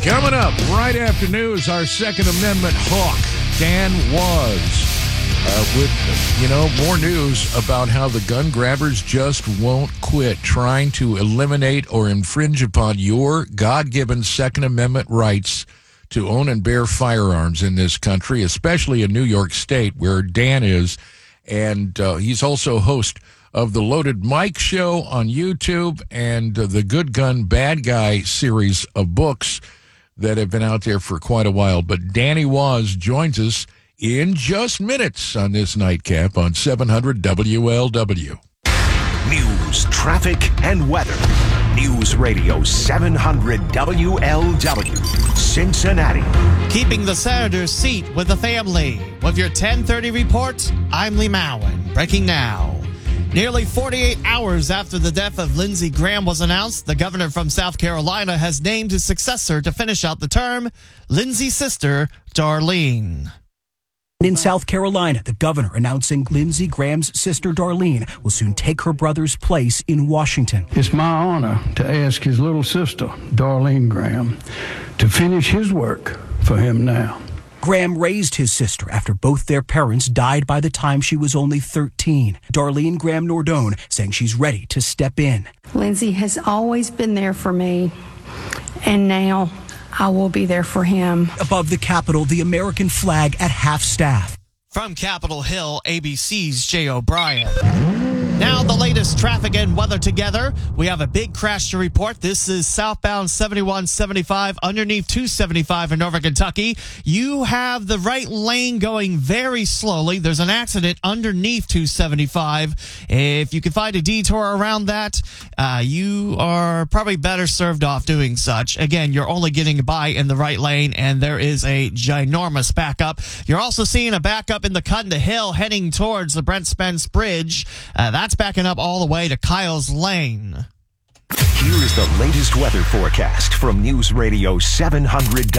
Coming up right after news, our Second Amendment hawk, Dan Was, with, more news about how the gun grabbers just won't quit trying to eliminate or infringe upon your God-given Second Amendment rights to own and bear firearms in this country, especially in New York State, where Dan is. And he's also host of the Loaded Mike Show on YouTube and the Good Gun, Bad Guy series of books that have been out there for quite a while. But Danny Was joins us in just minutes on this nightcap on 700 WLW. News, traffic, and weather. News Radio 700 WLW, Cincinnati. Keeping the senator's seat with the family. With your 10:30 report, I'm Lee Mowen. Breaking now. Nearly 48 hours after the death of Lindsey Graham was announced, the governor from South Carolina has named his successor to finish out the term, Lindsey's sister, Darlene. In South Carolina, the governor announcing Lindsey Graham's sister, Darlene, will soon take her brother's place in Washington. It's my honor to ask his little sister, Darlene Graham, to finish his work for him now. Graham raised his sister after both their parents died by the time she was only 13. Darlene Graham Nordone saying she's ready to step in. Lindsey has always been there for me, and now I will be there for him. Above the Capitol, the American flag at half-staff. From Capitol Hill, ABC's Jay O'Brien. Now the latest traffic and weather together. We have a big crash to report. This is southbound 7175 underneath 275 in Norfolk, Kentucky. You have the right lane going very slowly. There's an accident underneath 275. If you can find a detour around that, you are probably better served off doing such. Again, you're only getting by in the right lane, and there is a ginormous backup. You're also seeing a backup in the Cunda Hill heading towards the Brent Spence Bridge. That's backing up all the way to Kyle's Lane. Here is the latest weather forecast from News Radio 700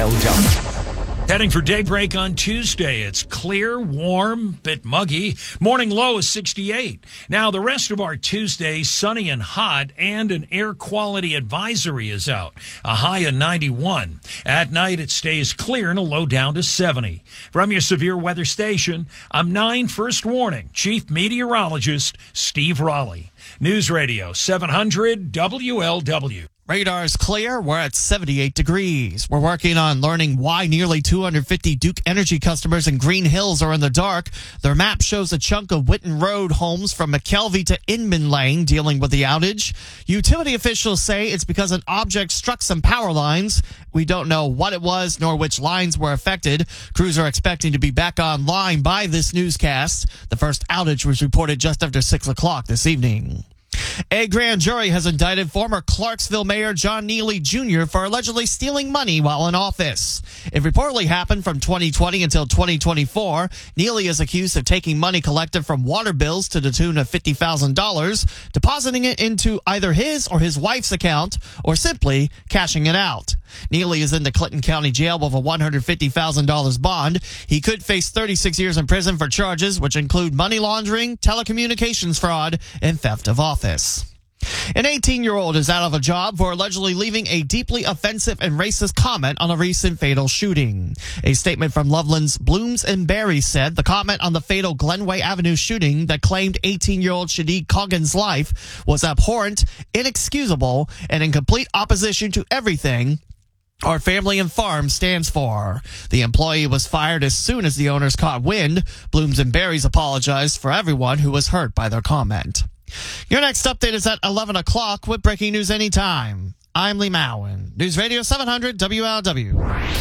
WLW. Heading for daybreak on Tuesday. It's clear, warm, bit muggy. Morning low is 68. Now, the rest of our Tuesday, sunny and hot, and an air quality advisory is out. A high of 91. At night, it stays clear and a low down to 70. From your severe weather station, I'm 9 First Warning Chief Meteorologist Steve Raleigh. News Radio 700 WLW. Radar's clear. We're at 78 degrees. We're working on learning why nearly 250 Duke Energy customers in Green Hills are in the dark. Their map shows a chunk of Witten Road homes from McKelvey to Inman Lane dealing with the outage. Utility officials say it's because an object struck some power lines. We don't know what it was nor which lines were affected. Crews are expecting to be back online by this newscast. The first outage was reported just after 6 o'clock this evening. A grand jury has indicted former Clarksville Mayor John Neely Jr. for allegedly stealing money while in office. It reportedly happened from 2020 until 2024. Neely is accused of taking money collected from water bills to the tune of $50,000, depositing it into either his or his wife's account, or simply cashing it out. Neely is in the Clinton County Jail with a $150,000 bond. He could face 36 years in prison for charges which include money laundering, telecommunications fraud, and theft of office. An 18-year-old is out of a job for allegedly leaving a deeply offensive and racist comment on a recent fatal shooting. A statement from Loveland's Blooms and Berries said the comment on the fatal Glenway Avenue shooting that claimed 18-year-old Shadiq Coggan's life was abhorrent, inexcusable, and in complete opposition to everything our family and farm stands for. The employee was fired as soon as the owners caught wind. Blooms and Berries apologized for everyone who was hurt by their comment. Your next update is at 11 o'clock with breaking news anytime. I'm Lee Mowen. News Radio 700 WLW.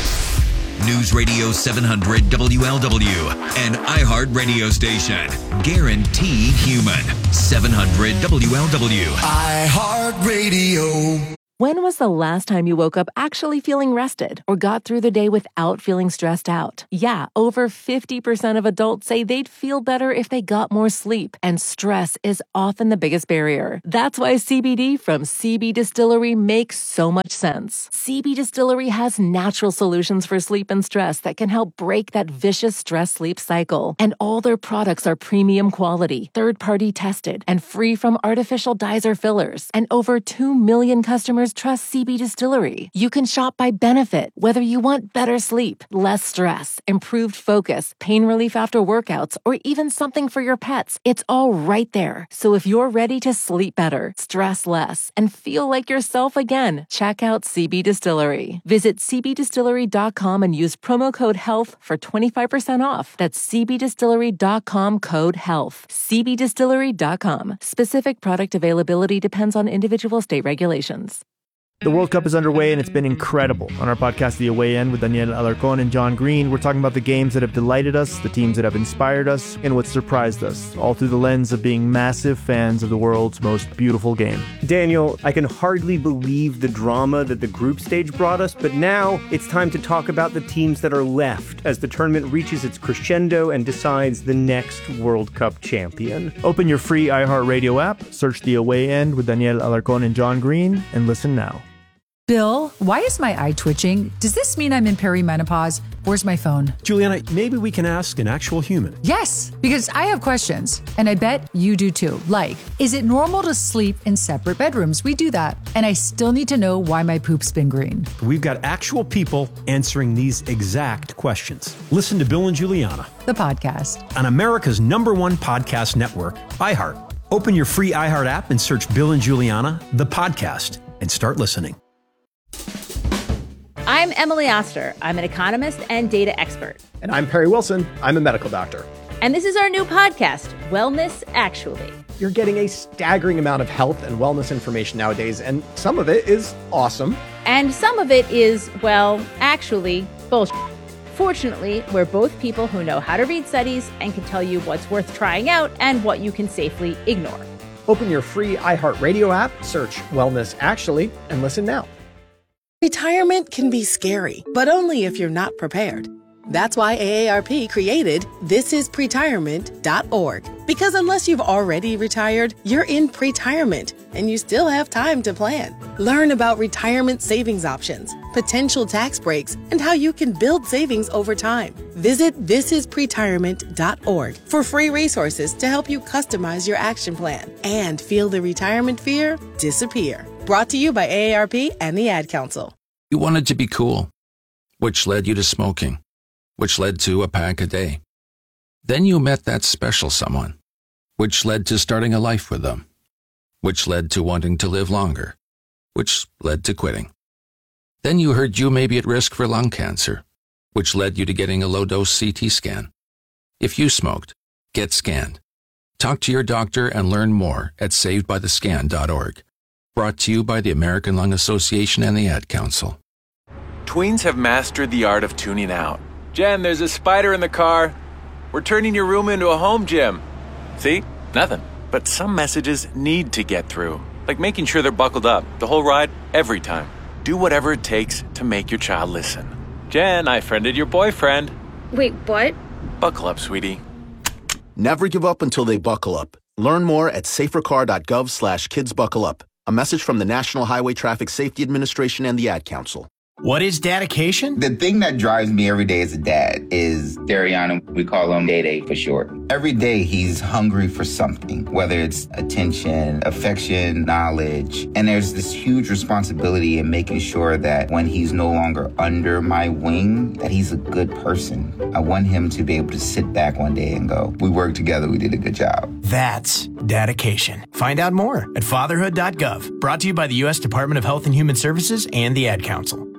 News Radio 700 WLW, an iHeart radio station. Guaranteed human. 700 WLW. iHeart Radio. When was the last time you woke up actually feeling rested or got through the day without feeling stressed out? Yeah, over 50% of adults say they'd feel better if they got more sleep, and stress is often the biggest barrier. That's why CBD from CB Distillery makes so much sense. CB Distillery has natural solutions for sleep and stress that can help break that vicious stress-sleep cycle. And all their products are premium quality, third-party tested, and free from artificial dyes or fillers. And over 2 million customers customers trust CB Distillery. You can shop by benefit, whether you want better sleep, less stress, improved focus, pain relief after workouts, or even something for your pets. It's all right there. So if you're ready to sleep better, stress less, and feel like yourself again, check out CB Distillery. Visit cbdistillery.com and use promo code HEALTH for 25% off. That's cbdistillery.com, code HEALTH. cbdistillery.com. Specific product availability depends on individual state regulations. The World Cup is underway, and it's been incredible. On our podcast, The Away End, with Daniel Alarcón and John Green, we're talking about the games that have delighted us, the teams that have inspired us, and what surprised us, all through the lens of being massive fans of the world's most beautiful game. Daniel, I can hardly believe the drama that the group stage brought us, but now it's time to talk about the teams that are left as the tournament reaches its crescendo and decides the next World Cup champion. Open your free iHeartRadio app, search The Away End with Daniel Alarcón and John Green, and listen now. Bill, why is my eye twitching? Does this mean I'm in perimenopause? Where's my phone? Juliana, maybe we can ask an actual human. Yes, because I have questions, and I bet you do too. Like, is it normal to sleep in separate bedrooms? We do that, and I still need to know why my poop's been green. We've got actual people answering these exact questions. Listen to Bill and Juliana, the podcast, on America's #1 podcast network, iHeart. Open your free iHeart app and search Bill and Juliana, the podcast, and start listening. I'm Emily Oster. I'm an economist and data expert. And I'm Perry Wilson. I'm a medical doctor. And this is our new podcast, Wellness Actually. You're getting a staggering amount of health and wellness information nowadays, and some of it is awesome. And some of it is, well, actually, bullshit. Fortunately, we're both people who know how to read studies and can tell you what's worth trying out and what you can safely ignore. Open your free iHeartRadio app, search Wellness Actually, and listen now. Retirement can be scary, but only if you're not prepared. That's why AARP created thisispretirement.org. Because unless you've already retired, you're in pretirement, and you still have time to plan. Learn about retirement savings options, potential tax breaks, and how you can build savings over time. Visit thisispretirement.org for free resources to help you customize your action plan and feel the retirement fear disappear. Brought to you by AARP and the Ad Council. You wanted to be cool, which led you to smoking, which led to a pack a day. Then you met that special someone, which led to starting a life with them, which led to wanting to live longer, which led to quitting. Then you heard you may be at risk for lung cancer, which led you to getting a low-dose CT scan. If you smoked, get scanned. Talk to your doctor and learn more at savedbythescan.org. Brought to you by the American Lung Association and the Ad Council. Tweens have mastered the art of tuning out. Jen, there's a spider in the car. We're turning your room into a home gym. See? Nothing. But some messages need to get through. Like making sure they're buckled up the whole ride, every time. Do whatever it takes to make your child listen. Jen, I friended your boyfriend. Wait, what? Buckle up, sweetie. Never give up until they buckle up. Learn more at safercar.gov/kidsbuckleup. A message from the National Highway Traffic Safety Administration and the Ad Council. What is dedication? The thing that drives me every day as a dad is Dariana. We call him Day-Day for short. Every day he's hungry for something, whether it's attention, affection, knowledge. And there's this huge responsibility in making sure that when he's no longer under my wing, that he's a good person. I want him to be able to sit back one day and go, we worked together, we did a good job. That's dedication. Find out more at fatherhood.gov. Brought to you by the U.S. Department of Health and Human Services and the Ad Council.